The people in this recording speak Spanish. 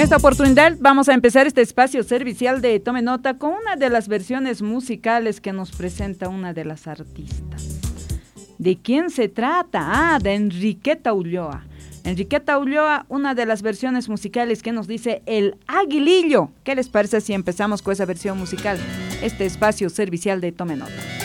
esta oportunidad vamos a empezar este espacio servicial de Tome Nota con una de las versiones musicales que nos presenta una de las artistas. ¿De quién se trata? De Enriqueta Ulloa. Enriqueta Ulloa, una de las versiones musicales que nos dice El Aguilillo. ¿Qué les parece si empezamos con esa versión musical? Este espacio servicial de Tome Nota.